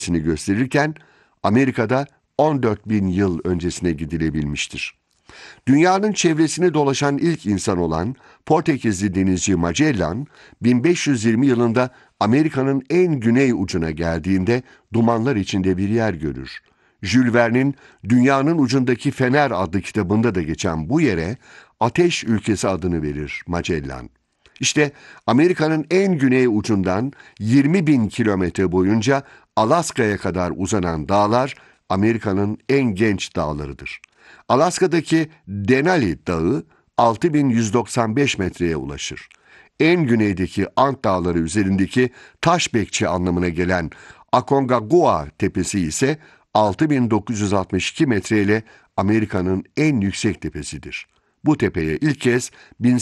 gösterirken Amerika'da 14 bin yıl öncesine gidilebilmiştir. Dünyanın çevresini dolaşan ilk insan olan Portekizli denizci Magellan, 1520 yılında Amerika'nın en güney ucuna geldiğinde dumanlar içinde bir yer görür. Jules Verne'in Dünyanın Ucundaki Fener adlı kitabında da geçen bu yere Ateş Ülkesi adını verir Magellan. İşte Amerika'nın en güney ucundan 20 bin kilometre boyunca Alaska'ya kadar uzanan dağlar Amerika'nın en genç dağlarıdır. Alaska'daki Denali Dağı 6195 metreye ulaşır. En güneydeki Ant Dağları üzerindeki taş bekçi anlamına gelen Aconcagua Tepesi ise 6962 metreyle Amerika'nın en yüksek tepesidir. Bu tepeye ilk kez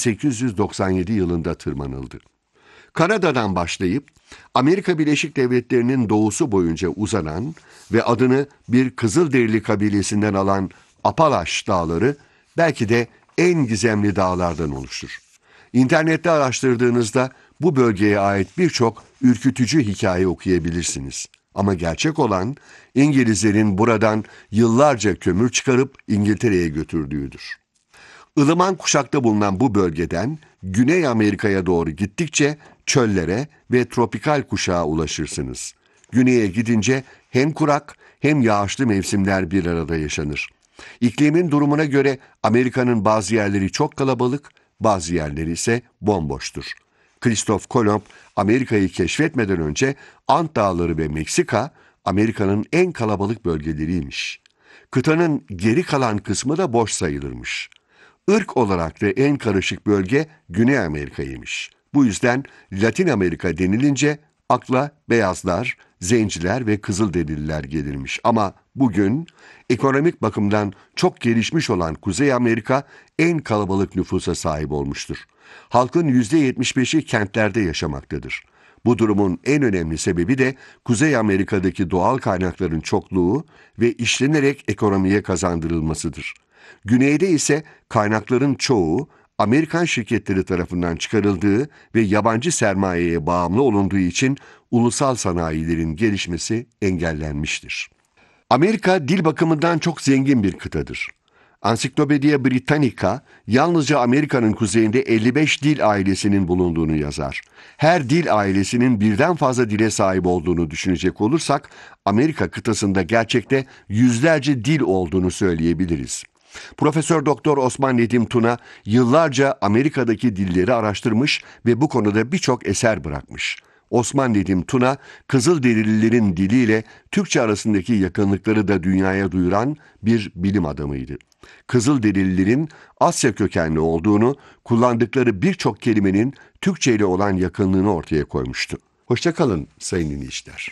1897 yılında tırmanıldı. Kanada'dan başlayıp Amerika Birleşik Devletleri'nin doğusu boyunca uzanan ve adını bir Kızılderili kabilesinden alan Apalaş Dağları belki de en gizemli dağlardan oluşur. İnternette araştırdığınızda bu bölgeye ait birçok ürkütücü hikaye okuyabilirsiniz. Ama gerçek olan İngilizlerin buradan yıllarca kömür çıkarıp İngiltere'ye götürdüğüdür. Ilıman kuşakta bulunan bu bölgeden Güney Amerika'ya doğru gittikçe çöllere ve tropikal kuşağa ulaşırsınız. Güneye gidince hem kurak hem yağışlı mevsimler bir arada yaşanır. İklimin durumuna göre Amerika'nın bazı yerleri çok kalabalık, bazı yerleri ise bomboştur. Kristof Kolomb Amerika'yı keşfetmeden önce Ant Dağları ve Meksika Amerika'nın en kalabalık bölgeleriymiş. Kıtanın geri kalan kısmı da boş sayılırmış. Irk olarak da en karışık bölge Güney Amerika'ymış. Bu yüzden Latin Amerika denilince akla beyazlar, zenciler ve kızılderililer gelirmiş. Ama bugün ekonomik bakımdan çok gelişmiş olan Kuzey Amerika en kalabalık nüfusa sahip olmuştur. Halkın %75'i kentlerde yaşamaktadır. Bu durumun en önemli sebebi de Kuzey Amerika'daki doğal kaynakların çokluğu ve işlenerek ekonomiye kazandırılmasıdır. Güneyde ise kaynakların çoğu Amerikan şirketleri tarafından çıkarıldığı ve yabancı sermayeye bağımlı olunduğu için ulusal sanayilerin gelişmesi engellenmiştir. Amerika dil bakımından çok zengin bir kıtadır. Encyclopedia Britannica yalnızca Amerika'nın kuzeyinde 55 dil ailesinin bulunduğunu yazar. Her dil ailesinin birden fazla dile sahip olduğunu düşünecek olursak Amerika kıtasında gerçekte yüzlerce dil olduğunu söyleyebiliriz. Profesör Doktor Osman Nedim Tuna yıllarca Amerika'daki dilleri araştırmış ve bu konuda birçok eser bırakmış. Osman Nedim Tuna, Kızılderililerin diliyle Türkçe arasındaki yakınlıkları da dünyaya duyuran bir bilim adamıydı. Kızılderililerin Asya kökenli olduğunu, kullandıkları birçok kelimenin Türkçe ile olan yakınlığını ortaya koymuştu. Hoşça kalın sayın dinleyiciler.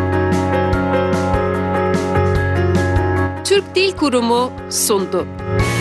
Türk Dil Kurumu sundu.